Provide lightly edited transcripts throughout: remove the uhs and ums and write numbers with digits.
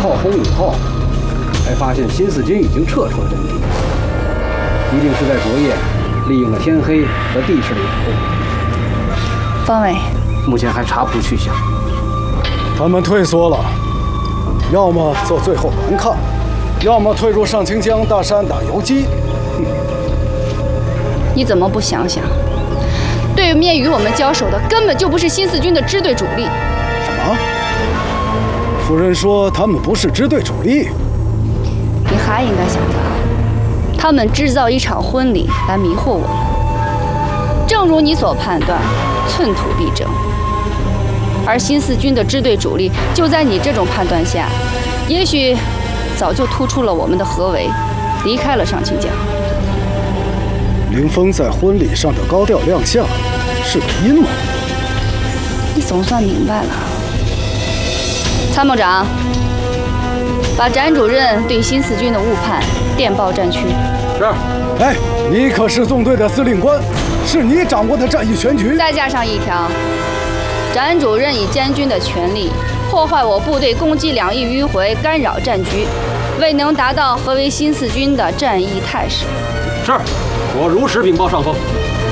炮轰以后，才发现新四军已经撤出了阵地，一定是在昨夜利用了天黑和地势的掩护。 方伟， 目前还查不出去向。 他们退缩了，要么做最后顽抗，要么退入上清江大山打游击。 你怎么不想想，对面与我们交手的根本就不是新四军的支队主力。 什么？夫人说他们不是支队主力？ 你还应该想到，他们制造一场婚礼来迷惑我们。正如你所判断，寸土必争。而新四军的支队主力就在你这种判断下，也许早就突出了我们的合围，离开了上清江。 凌风在婚礼上的高调亮相是个阴谋。 你总算明白了。参谋长，把展主任对新四军的误判电报战区。 是。 哎，你可是纵队的司令官，是你掌握的战役全局。 再加上一条，展主任以监军的权力破坏我部队攻击两翼迂回，干扰战局，未能达到合围新四军的战役态势。 是，我如实禀报上峰。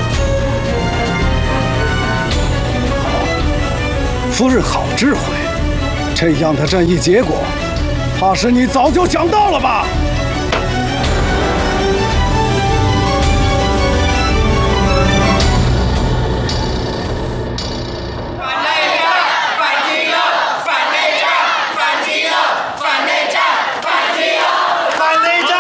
夫人好智慧，这样的战役结果，怕是你早就想到了吧？